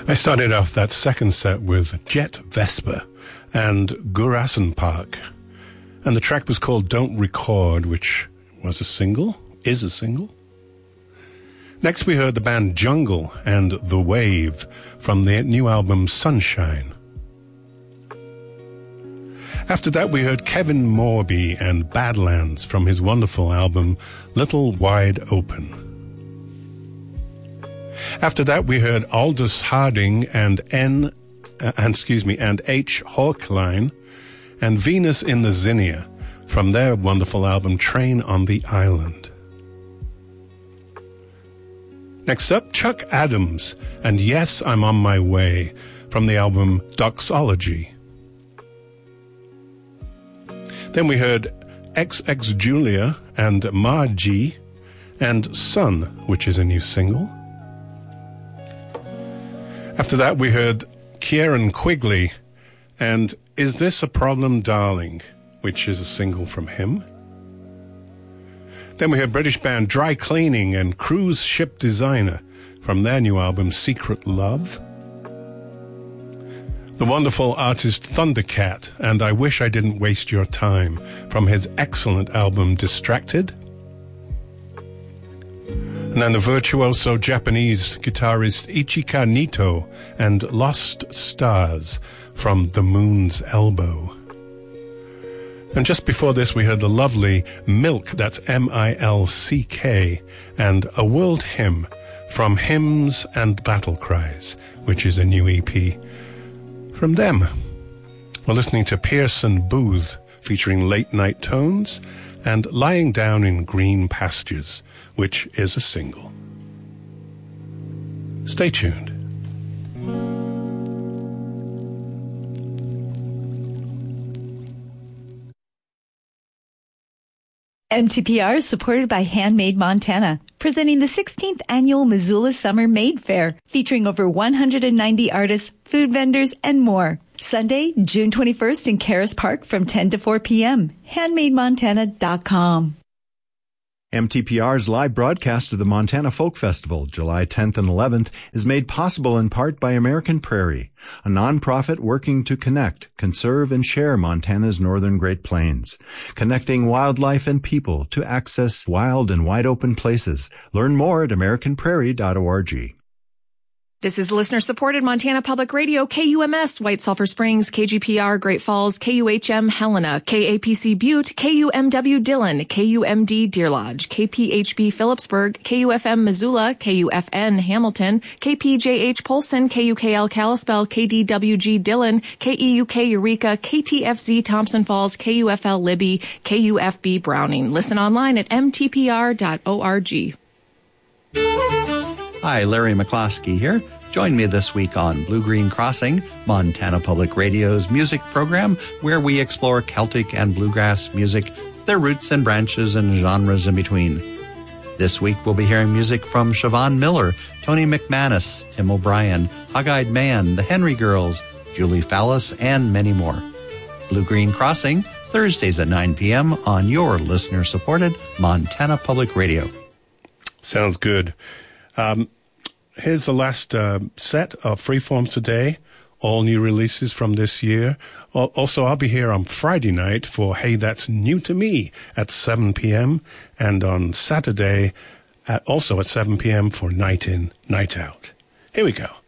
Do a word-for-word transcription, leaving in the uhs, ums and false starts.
I started off that second set with Jet Vesper and Gurasan Park. And the track was called Don't Record, which was a single, is a single. Next we heard the band Jungle and The Wave from their new album Sunshine. After that we heard Kevin Morby and Badlands from his wonderful album Little Wide Open. After that we heard Aldous Harding and N, uh, and excuse me, and H. Horkline and Venus in the Zinnia from their wonderful album Train on the Island. Next up, Chuck Adams and Yes, I'm on My Way from the album Doxology. Then we heard X X Julia and Margie and Sun, which is a new single. After that we heard Kieran Quigley and Is This a Problem, Darling, which is a single from him. Then we heard British band Dry Cleaning and Cruise Ship Designer from their new album Secret Love. The wonderful artist Thundercat and I Wish I Didn't Waste Your Time from his excellent album Distracted. And then the virtuoso Japanese guitarist Ichika Nito and Lost Stars from The Moon's Elbow. And just before this, we heard the lovely Milk, that's M I L C K, and A World Hymn from Hymns and Battle Cries, which is a new E P from them. We're listening to Pearson Booth featuring Late Night Tones and Lying Down in Green Pastures, which is a single. Stay tuned. M T P R is supported by Handmade Montana, presenting the sixteenth Annual Missoula Summer Made Fair, featuring over one hundred ninety artists, food vendors, and more. Sunday, June twenty-first in Caras Park from ten to four p.m. handmade montana dot com. M T P R's live broadcast of the Montana Folk Festival, July tenth and eleventh, is made possible in part by American Prairie, a nonprofit working to connect, conserve, and share Montana's northern Great Plains, connecting wildlife and people to access wild and wide-open places. Learn more at american prairie dot org. This is listener-supported Montana Public Radio, K U M S, White Sulphur Springs, K G P R, Great Falls, K U H M, Helena, K A P C Butte, K U M W Dillon, K U M D Deer Lodge, K P H B Phillipsburg, K U F M Missoula, K U F N Hamilton, K P J H Polson, K U K L Kalispell, K D W G Dillon, K E U K Eureka, K T F Z Thompson Falls, K U F L Libby, K U F B Browning. Listen online at m t p r dot org. Hi, Larry McCloskey here. Join me this week on Blue Green Crossing, Montana Public Radio's music program, where we explore Celtic and bluegrass music, their roots and branches and genres in between. This week we'll be hearing music from Siobhan Miller, Tony McManus, Tim O'Brien, Hog-Eyed Man, the Henry Girls, Julie Fallis, and many more. Blue Green Crossing, Thursdays at nine p.m. on your listener-supported Montana Public Radio. Sounds good. Um, here's the last uh, set of Freeforms today, all new releases from this year. Also, I'll be here on Friday night for Hey That's New to Me at seven p.m. and on Saturday at also at seven p.m. for Night In, Night Out. Here we go.